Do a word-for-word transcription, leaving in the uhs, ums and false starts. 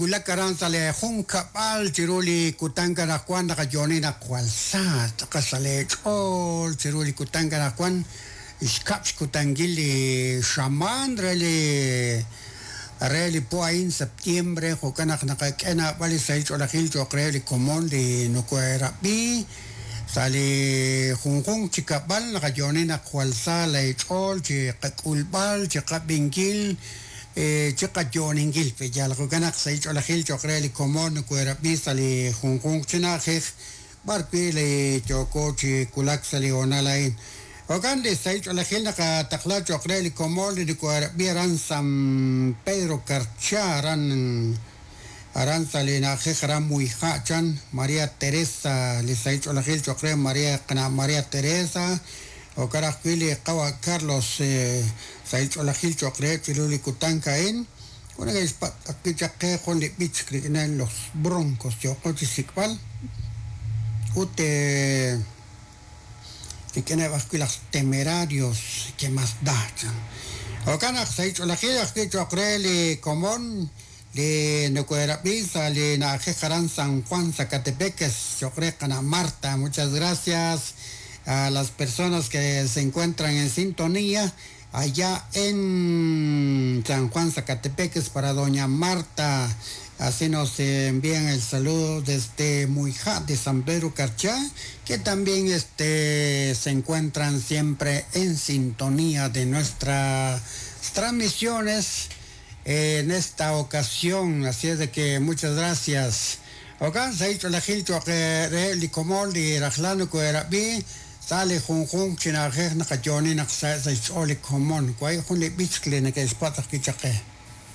Ula karan sale hung kapal ciruli kutangka na kwan na kajoni na kwalsa taka sale chol ciruli kutangka na kwan iskaps kutangili shaman reli reli po in septiembre hokanak nakakena bali sa chola hil chokreli komon di nukwera pi sale hung hung chikapal na kajoni na kwalsa le chol chikakulbal chikabingil eh chica joning gil pe ya la ganak sai chola gil chokrali komon kuera pisali hong kong china khef bar pe le choko chi kulak sali onalain ogan de sai chola gil na ka takla chokrali komon de kuera biran sam pedro karcharan aran sali na khera muy hachan maria teresa le sai chola gil chokre maria kana maria teresa o caraquili qawa carlos sai chola gil chokre chiluli kutankain una que aquí chaque con le bits que en los broncos yo coche sikpal ute que tiene vasculas temerarios que más da o kana sai chola gil aquí chokre le común le no cuera pisa le na jejaran San Juan Zacatepeques chokre kana Marta muchas gracias a las personas que se encuentran en sintonía allá en San Juan Zacatepeques para doña Marta, así nos envían el saludo desde Muijá de San Pedro Carchá, que también este, se encuentran siempre en sintonía de nuestras transmisiones en esta ocasión, así es de que muchas gracias. Okan sa ito lahil to ke likomol di rahlano ko erabi sale hong china kheh na ka joni na sa sa ole common ko ay khun le biskle na ke spata ki chake